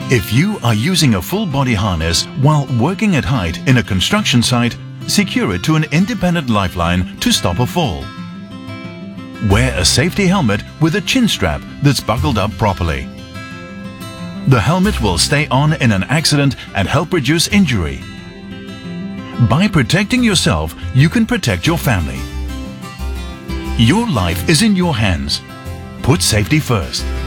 If you are using a full body harness while working at height in a construction site, secure it to an independent lifeline to stop a fall. Wear a safety helmet with a chin strap that's buckled up properly. The helmet will stay on in an accident and help reduce injury. By protecting yourself, you can protect your family. Your life is in your hands. Put safety first.